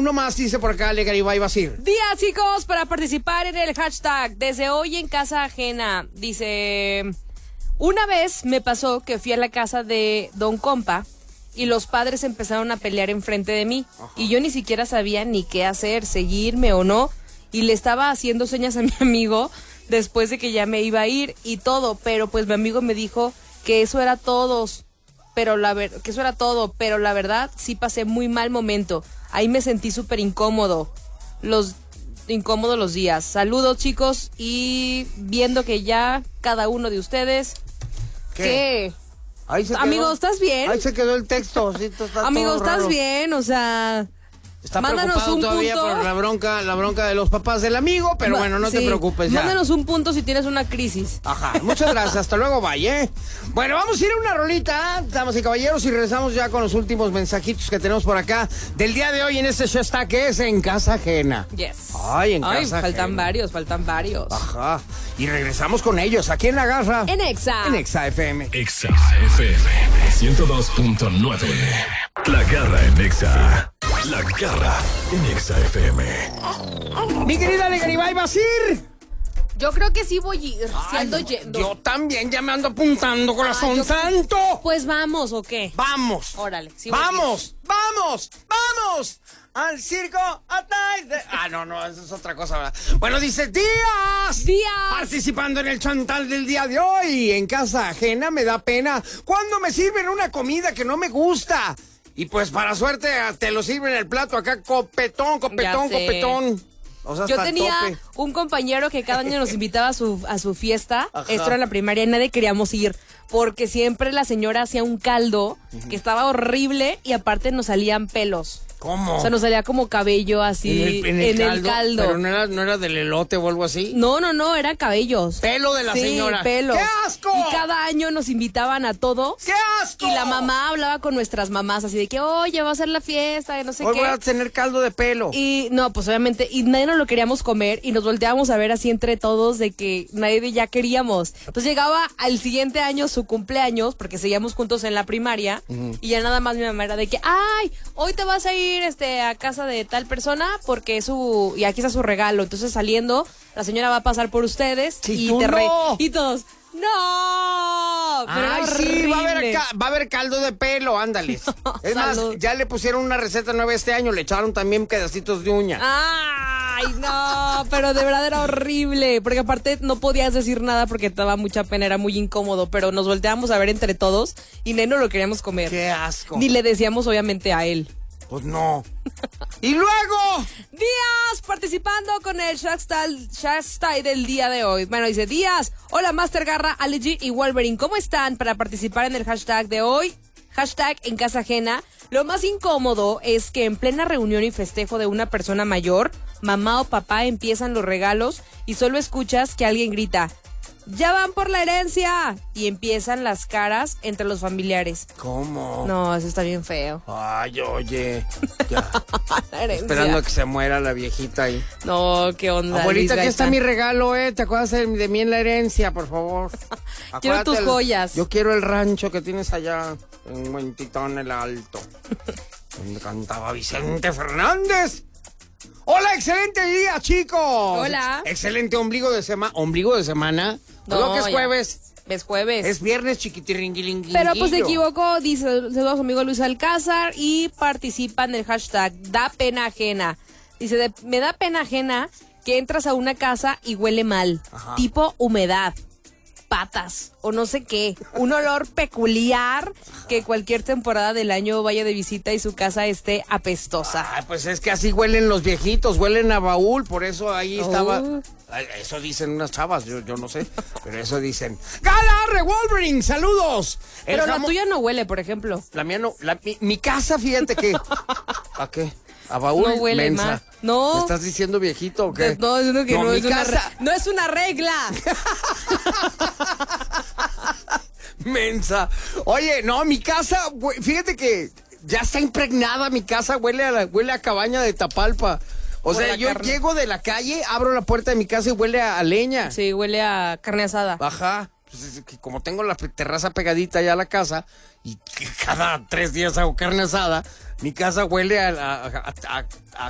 uno más, dice por acá, Ale Garibay Basir. Días, chicos, para participar en el hashtag Desde hoy en casa ajena. Dice, una vez me pasó que fui a la casa de Don Compa y los padres empezaron a pelear enfrente de mí. Ajá. Y yo ni siquiera sabía ni qué hacer, seguirme o no. Y le estaba haciendo señas a mi amigo después de que ya me iba a ir y todo. Pero pues mi amigo me dijo que eso era todo, pero la verdad sí pasé muy mal momento. Ahí me sentí súper incómodo los días. Saludos, chicos, y viendo que ya cada uno de ustedes... ¿Qué? Ahí se quedó. Amigo, ¿estás bien? Ahí se quedó el texto. Sí, amigo, ¿estás bien? O sea... Está mándanos preocupado un todavía punto. por la bronca de los papás del amigo, pero bueno, no te preocupes ya. Mándanos un punto si tienes una crisis. Ajá, muchas gracias, hasta luego, bye, Bueno, vamos a ir a una rolita, damas y caballeros, y regresamos ya con los últimos mensajitos que tenemos por acá del día de hoy en este hashtag que es En Casa Ajena. Yes. Ay, en casa faltan varios. Ajá, y regresamos con ellos, aquí en La Garra. En Exa. En Exa FM. Exa FM 102.9. La Garra en Exa. La Garra en Exa FM. Mi querida Ale Garibay Basir. Yo creo que sí voy a ir, si ando yendo. Yo también ya me ando apuntando, corazón santo. Pues vamos, ¿o qué? Vamos. Órale, sí. Vamos al circo no, eso es otra cosa, ¿verdad? Bueno, dice días participando en el chantal del día de hoy. En casa ajena me da pena cuando me sirven una comida que no me gusta. Y pues para suerte te lo sirven el plato acá copetón. O sea, yo tenía un compañero que cada año nos invitaba a su fiesta. Ajá. Esto era en la primaria y nadie queríamos ir porque siempre la señora hacía un caldo que estaba horrible y aparte nos salían pelos. ¿Cómo? O sea, nos salía como cabello así en el caldo. ¿Pero no era del elote o algo así? No, eran cabellos. Pelo de la señora. Sí, pelos. ¡Qué asco! Y cada año nos invitaban a todos. ¡Qué asco! Y la mamá hablaba con nuestras mamás así de que, oye, va a ser la fiesta, que no sé Hoy qué. voy a tener caldo de pelo. Y no, pues obviamente, y nadie nos lo queríamos comer y nos volteábamos a ver así entre todos de que nadie ya queríamos. Entonces llegaba al siguiente año su cumpleaños, porque seguíamos juntos en la primaria, y ya nada más mi mamá era de que, ay, hoy te vas a ir a casa de tal persona porque y aquí está su regalo. Entonces saliendo, la señora va a pasar por ustedes y y todos, ¡no! Pero ay, sí, va a haber caldo de pelo, ándale. Es más, ya le pusieron una receta nueva este año, le echaron también pedacitos de uña. ¡Ay, no! Pero de verdad era horrible, porque aparte no podías decir nada porque te daba mucha pena, era muy incómodo, pero nos volteábamos a ver entre todos y no lo queríamos comer. ¡Qué asco! Ni le decíamos obviamente a él. Pues no. Y luego... Díaz participando con el hashtag del día de hoy. Bueno, dice Díaz, hola Master Garra, Ale G y Wolverine, ¿cómo están? Para participar en el hashtag de hoy, hashtag En Casa Ajena. Lo más incómodo es que en plena reunión y festejo de una persona mayor, mamá o papá empiezan los regalos y solo escuchas que alguien grita, ¡ya van por la herencia! Y empiezan las caras entre los familiares. ¿Cómo? No, eso está bien feo. Ay, oye. Ya. La herencia. Esperando a que se muera la viejita ahí. No, qué onda. Abuelita, aquí está mi regalo, ¿te acuerdas de mí en la herencia, por favor? Quiero tus joyas. Yo quiero el rancho que tienes allá en Huentitán el Alto, donde cantaba Vicente Fernández. Hola, excelente día, chicos. Hola. Excelente ombligo de semana. ¿Ombligo de semana? No, que es jueves. Es jueves. Es viernes, chiquitirringuilinguillo. Pero pues se equivocó, dice saludos a su amigo Luis Alcázar y participa en el hashtag Da Pena Ajena. Dice, me da pena ajena que entras a una casa y huele mal. Ajá. Tipo humedad, patas o no sé qué. Un olor peculiar que cualquier temporada del año vaya de visita y su casa esté apestosa. Ay, pues es que así huelen los viejitos, huelen a baúl, por eso ahí estaba... Eso dicen unas chavas, yo no sé, pero eso dicen. ¡Gala, Wolverine! ¡Saludos! Pero la tuya no huele, por ejemplo. La mía no, mi casa, fíjate que... ¿A qué? ¿A baúl? No huele mal. No. ¿Me estás diciendo viejito o qué? No, es que no es una casa... no es una regla. Mensa. Oye, no, mi casa, fíjate que ya está impregnada mi casa, huele a cabaña de Tapalpa. O sea, yo llego de la calle, abro la puerta de mi casa y huele a leña. Sí, huele a carne asada. Ajá. Pues como tengo la terraza pegadita ya a la casa y cada 3 días hago carne asada, mi casa huele a